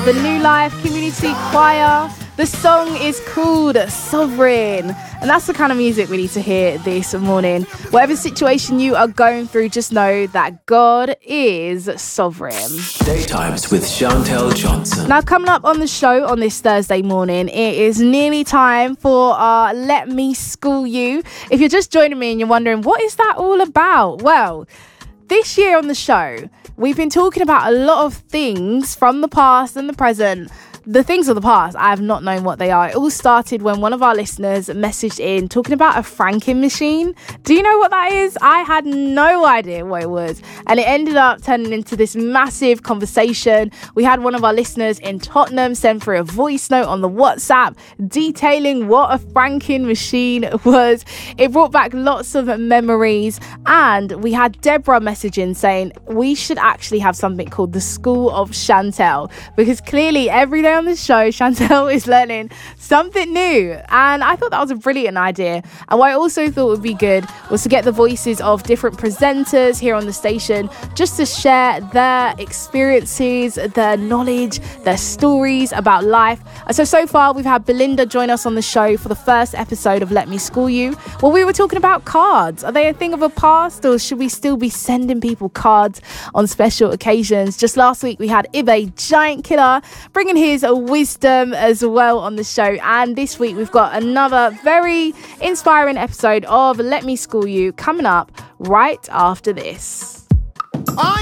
the New Life Community Choir. The song is called Sovereign. And that's the kind of music we need to hear this morning. Whatever situation you are going through, just know that God is sovereign. Daytimes with Chantel Johnson. Now, coming up on the show on this Thursday morning, it is nearly time for our Let Me School You. If you're just joining me and you're wondering, what is that all about? Well, this year on the show, we've been talking about a lot of things from the past and the present. The things of the past, I have not known what they are. It all started when one of our listeners messaged in talking about a franking machine. Do you know what that is? I had no idea what it was. And it ended up turning into this massive conversation. We had one of our listeners in Tottenham send through a voice note on the WhatsApp detailing what a franking machine was. It brought back lots of memories. And we had Deborah messaging saying we should actually have something called the School of Chantel, because clearly every day on this show, Chantel is learning something new. And I thought that was a brilliant idea. And what I also thought would be good was to get the voices of different presenters here on the station just to share their experiences, their knowledge, their stories about life. And so far, we've had Belinda join us on the show for the first episode of Let Me School You. Well, we were talking about cards. Are they a thing of a past, or should we still be sending people cards on special occasions? Just last week, we had Ibe Giant Killer bringing his wisdom as well on the show. And this week, we've got another very inspiring episode of Let Me School You coming up right after this.